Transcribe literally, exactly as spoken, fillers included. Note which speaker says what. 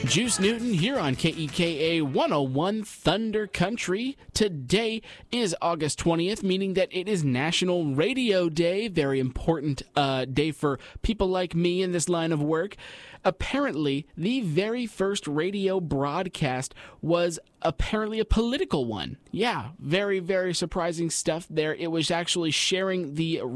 Speaker 1: Juice Newton here on K E K A one oh one Thunder Country. Today is August twentieth, meaning that it is National Radio Day. Very important uh, day for people like me in this line of work. Apparently, the very first radio broadcast was apparently a political one. Yeah, very, very surprising stuff there. It was actually sharing the